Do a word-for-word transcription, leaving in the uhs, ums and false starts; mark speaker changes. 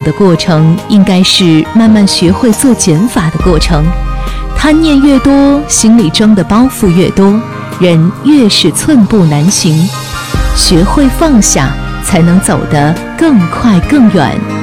Speaker 1: 的过程应该是慢慢学会做减法的过程。贪念越多，心里装的包袱越多，人越是寸步难行。学会放下，才能走得更快更远。